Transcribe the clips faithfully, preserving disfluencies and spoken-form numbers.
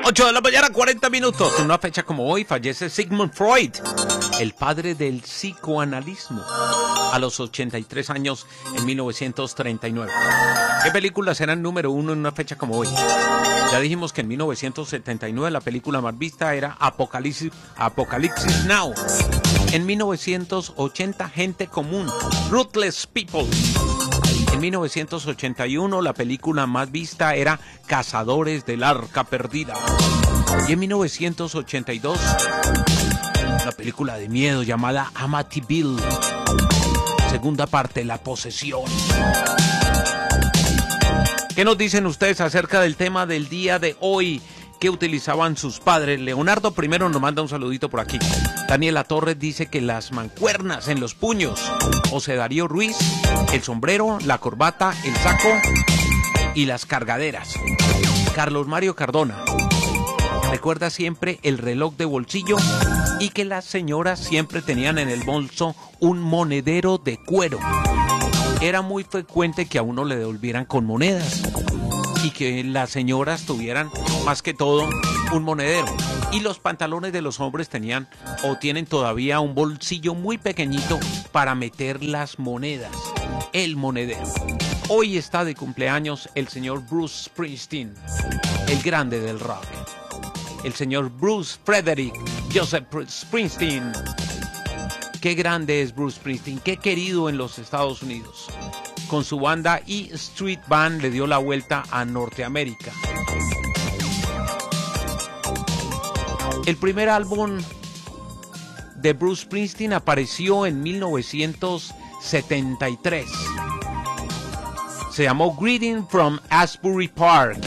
ocho de la mañana, cuarenta minutos. En una fecha como hoy fallece Sigmund Freud, el padre del psicoanalismo, a los ochenta y tres años en mil novecientos treinta y nueve. ¿Qué películas eran número uno en una fecha como hoy? Ya dijimos que en mil novecientos setenta y nueve la película más vista era Apocalipsis, Apocalipsis Now. En mil novecientos ochenta, Gente Común, Ruthless People. En mil novecientos ochenta y uno la película más vista era Cazadores del Arca Perdida. Y en mil novecientos ochenta y dos la película de miedo llamada Amityville. Segunda parte, La Posesión. ¿Qué nos dicen ustedes acerca del tema del día de hoy? ¿Qué utilizaban sus padres? Leonardo primero nos manda un saludito por aquí. Daniela Torres dice que las mancuernas en los puños. José Darío Ruiz, el sombrero, la corbata, el saco y las cargaderas. Carlos Mario Cardona recuerda siempre el reloj de bolsillo y que las señoras siempre tenían en el bolso un monedero de cuero. Era muy frecuente que a uno le devolvieran con monedas y que las señoras tuvieran más que todo un monedero. Y los pantalones de los hombres tenían o tienen todavía un bolsillo muy pequeñito para meter las monedas, el monedero. Hoy está de cumpleaños el señor Bruce Springsteen, el grande del rock. El señor Bruce Frederick Joseph Springsteen. Qué grande es Bruce Springsteen, qué querido en los Estados Unidos. Con su banda E Street Band le dio la vuelta a Norteamérica. El primer álbum de Bruce Springsteen apareció en mil novecientos setenta y tres. Se llamó Greeting from Asbury Park.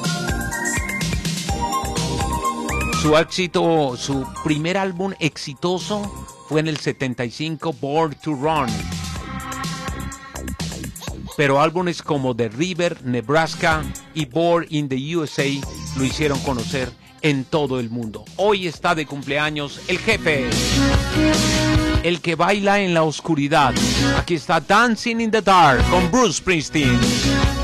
Su éxito, su primer álbum exitoso fue en el setenta y cinco, Born to Run. Pero álbumes como The River, Nebraska y Born in the U S A lo hicieron conocer en todo el mundo. Hoy está de cumpleaños el jefe, el que baila en la oscuridad. Aquí está Dancing in the Dark con Bruce Springsteen.